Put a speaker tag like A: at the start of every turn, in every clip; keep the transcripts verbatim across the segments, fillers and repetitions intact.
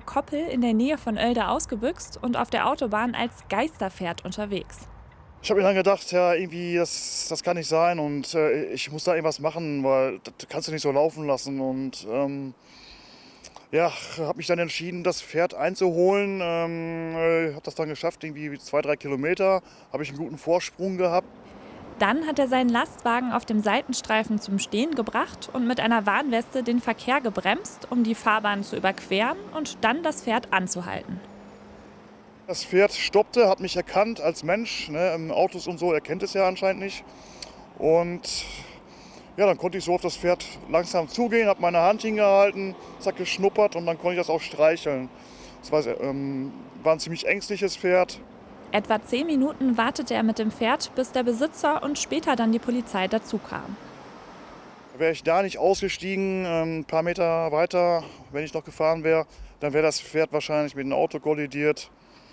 A: Koppel in der Nähe von Oelde ausgebüxt und auf der Autobahn als Geisterpferd unterwegs.
B: Ich habe mir dann gedacht, ja, irgendwie, das, das kann nicht sein und äh, ich muss da irgendwas machen, weil das kannst du nicht so laufen lassen. Und ähm, ja, habe mich dann entschieden, das Pferd einzuholen. Ähm, äh, habe das dann geschafft, irgendwie zwei, drei Kilometer, habe ich einen guten Vorsprung gehabt.
A: Dann hat er seinen Lastwagen auf dem Seitenstreifen zum Stehen gebracht und mit einer Warnweste den Verkehr gebremst, um die Fahrbahn zu überqueren und dann das Pferd anzuhalten.
B: Das Pferd stoppte, hat mich erkannt als Mensch, ne, Autos und so, er kennt es ja anscheinend nicht. Und ja, dann konnte ich so auf das Pferd langsam zugehen, habe meine Hand hingehalten, es hat geschnuppert und dann konnte ich das auch streicheln. Das war, ähm, war ein ziemlich ängstliches Pferd.
A: Etwa zehn Minuten wartete er mit dem Pferd, bis der Besitzer und später dann die Polizei dazu kam.
B: Wäre ich da nicht ausgestiegen, ein paar Meter weiter, wenn ich noch gefahren wäre, dann wäre das Pferd wahrscheinlich mit einem Auto kollidiert.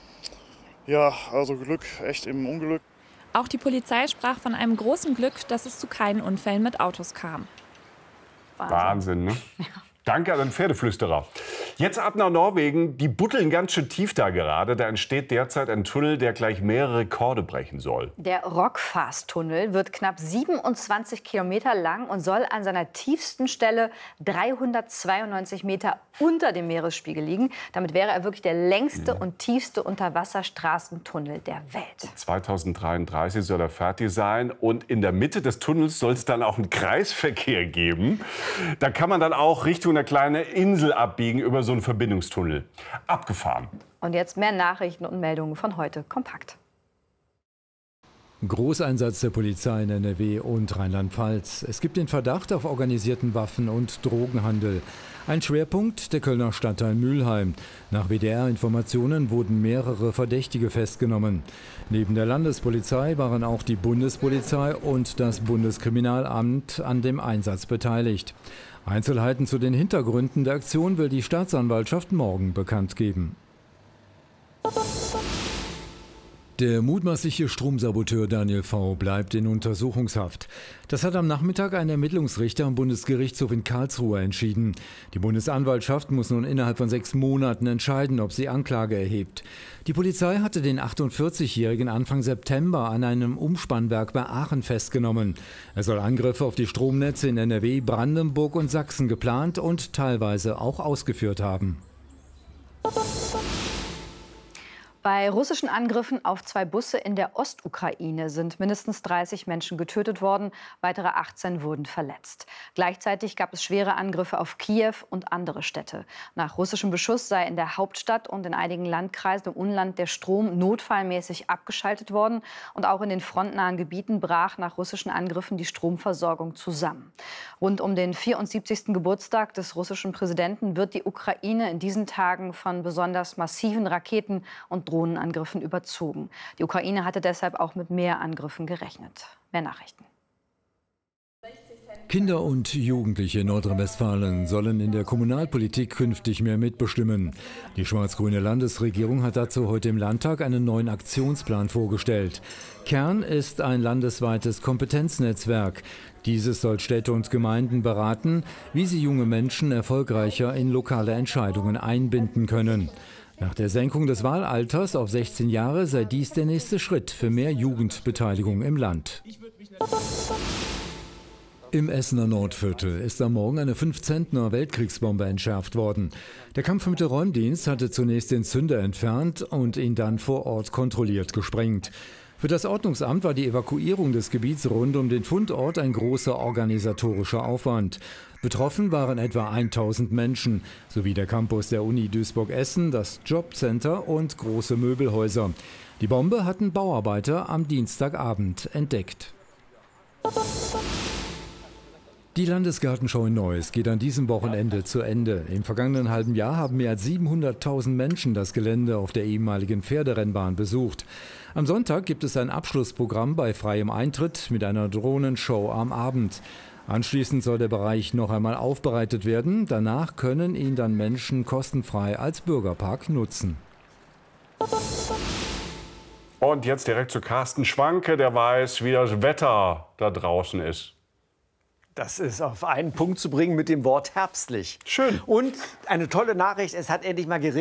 B: Ja, also Glück, echt im Unglück.
A: Auch die Polizei sprach von einem großen Glück, dass es zu keinen Unfällen mit Autos kam.
C: Wahnsinn, Wahnsinn ne? Ja. Danke an den Pferdeflüsterer. Jetzt ab nach Norwegen. Die buddeln ganz schön tief da gerade. Da entsteht derzeit ein Tunnel, der gleich mehrere Rekorde brechen soll.
D: Der Rockfast-Tunnel wird knapp siebenundzwanzig Kilometer lang und soll an seiner tiefsten Stelle dreihundertzweiundneunzig Meter unter dem Meeresspiegel liegen. Damit wäre er wirklich der längste und tiefste Unterwasserstraßentunnel der Welt.
C: zweitausenddreiunddreißig soll er fertig sein. Und in der Mitte des Tunnels soll es dann auch einen Kreisverkehr geben. Da kann man dann auch Richtung eine kleine Insel abbiegen über so einen Verbindungstunnel. Abgefahren.
D: Und jetzt mehr Nachrichten und Meldungen von heute kompakt.
E: Großeinsatz der Polizei in N R W und Rheinland-Pfalz. Es gibt den Verdacht auf organisierten Waffen- und Drogenhandel. Ein Schwerpunkt der Kölner Stadtteil Mülheim. Nach W D R-Informationen wurden mehrere Verdächtige festgenommen. Neben der Landespolizei waren auch die Bundespolizei und das Bundeskriminalamt an dem Einsatz beteiligt. Einzelheiten zu den Hintergründen der Aktion will die Staatsanwaltschaft morgen bekannt geben. Der mutmaßliche Stromsaboteur Daniel V. bleibt in Untersuchungshaft. Das hat am Nachmittag ein Ermittlungsrichter am Bundesgerichtshof in Karlsruhe entschieden. Die Bundesanwaltschaft muss nun innerhalb von sechs Monaten entscheiden, ob sie Anklage erhebt. Die Polizei hatte den achtundvierzigjährigen Anfang September an einem Umspannwerk bei Aachen festgenommen. Er soll Angriffe auf die Stromnetze in N R W, Brandenburg und Sachsen geplant und teilweise auch ausgeführt haben.
D: Bei russischen Angriffen auf zwei Busse in der Ostukraine sind mindestens dreißig Menschen getötet worden, weitere achtzehn wurden verletzt. Gleichzeitig gab es schwere Angriffe auf Kiew und andere Städte. Nach russischem Beschuss sei in der Hauptstadt und in einigen Landkreisen im Umland der Strom notfallmäßig abgeschaltet worden. Und auch in den frontnahen Gebieten brach nach russischen Angriffen die Stromversorgung zusammen. Rund um den vierundsiebzigsten Geburtstag des russischen Präsidenten wird die Ukraine in diesen Tagen von besonders massiven Raketen und Drohnenangriffen überzogen. Die Ukraine hatte deshalb auch mit mehr Angriffen gerechnet. Mehr Nachrichten.
E: Kinder und Jugendliche in Nordrhein-Westfalen sollen in der Kommunalpolitik künftig mehr mitbestimmen. Die schwarz-grüne Landesregierung hat dazu heute im Landtag einen neuen Aktionsplan vorgestellt. Kern ist ein landesweites Kompetenznetzwerk. Dieses soll Städte und Gemeinden beraten, wie sie junge Menschen erfolgreicher in lokale Entscheidungen einbinden können. Nach der Senkung des Wahlalters auf sechzehn Jahre sei dies der nächste Schritt für mehr Jugendbeteiligung im Land. Im Essener Nordviertel ist am Morgen eine fünf Zentner Weltkriegsbombe entschärft worden. Der Kampfmittelräumdienst hatte zunächst den Zünder entfernt und ihn dann vor Ort kontrolliert gesprengt. Für das Ordnungsamt war die Evakuierung des Gebiets rund um den Fundort ein großer organisatorischer Aufwand. Betroffen waren etwa tausend Menschen, sowie der Campus der Uni Duisburg-Essen, das Jobcenter und große Möbelhäuser. Die Bombe hatten Bauarbeiter am Dienstagabend entdeckt. Die Landesgartenschau in Neuss geht an diesem Wochenende zu Ende. Im vergangenen halben Jahr haben mehr als siebenhunderttausend Menschen das Gelände auf der ehemaligen Pferderennbahn besucht. Am Sonntag gibt es ein Abschlussprogramm bei freiem Eintritt mit einer Drohnenshow am Abend. Anschließend soll der Bereich noch einmal aufbereitet werden. Danach können ihn dann Menschen kostenfrei als Bürgerpark nutzen.
C: Und jetzt direkt zu Carsten Schwanke, der weiß, wie das Wetter da draußen ist.
F: Das ist auf einen Punkt zu bringen mit dem Wort herbstlich.
C: Schön.
F: Und eine tolle Nachricht, es hat endlich mal geregnet.